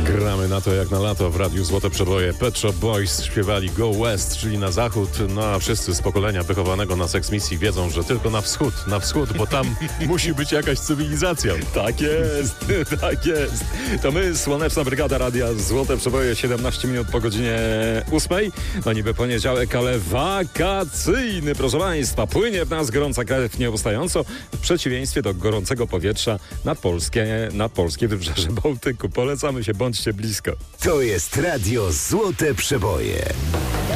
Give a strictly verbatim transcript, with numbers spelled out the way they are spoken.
Gramy na to jak na lato w Radiu Złote Przeboje. Pet Shop Boys śpiewali Go West, czyli na zachód. No a wszyscy z pokolenia wychowanego na Sex Misji wiedzą, że tylko na wschód, na wschód, bo tam musi być jakaś cywilizacja. Tak jest, tak jest. To my, Słoneczna Brygada Radia Złote Przeboje, siedemnaście minut po godzinie ósmej. No niby poniedziałek, ale wakacyjny, proszę Państwa. Płynie w nas gorąca krew nieustająco, w przeciwieństwie do gorącego powietrza nad polskie, nad polskie wybrzeże Bałtyku. Polecamy się, bądźcie blisko. To jest Radio Złote Przeboje.